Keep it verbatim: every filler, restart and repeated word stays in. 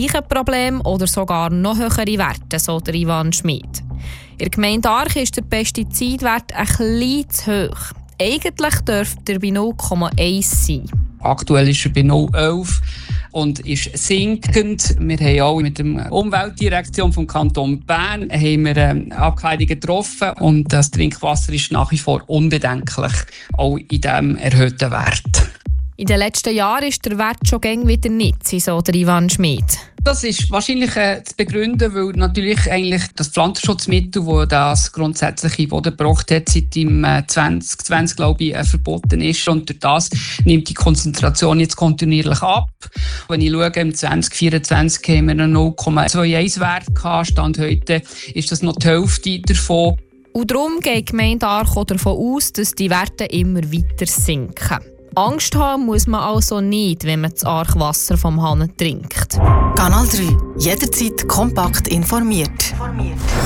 gleiche Problem oder sogar noch höhere Werte, so der Ivan Schmid. In der Gemeinde Arch ist der Pestizidwert ein bisschen zu hoch. Eigentlich dürfte er bei null Komma eins sein. Aktuell ist er bei null Komma elf und ist sinkend. Wir haben auch mit der Umweltdirektion vom Kanton Bern haben wir, äh, Abklärungen getroffen und das Trinkwasser ist nach wie vor unbedenklich, auch in diesem erhöhten Wert. In den letzten Jahren ist der Wert schon gäng wieder nicht, so der Ivan Schmid. Das ist wahrscheinlich äh, zu begründen, weil natürlich eigentlich das Pflanzenschutzmittel, das das grundsätzliche Boden gebracht hat, seit dem äh, zwanzig zwanzig glaube ich, äh, verboten ist. Und durch das nimmt die Konzentration jetzt kontinuierlich ab. Wenn ich schaue, im zwanzig vierundzwanzig haben wir einen null Komma einundzwanzig Wert gehabt. Stand heute ist das noch die Hälfte davon. Und darum geht die Gemeinde Arch davon aus, dass die Werte immer weiter sinken. Angst haben muss man also nicht, wenn man das Archwasser vom Hahn trinkt. Kanal drei. Jederzeit kompakt informiert.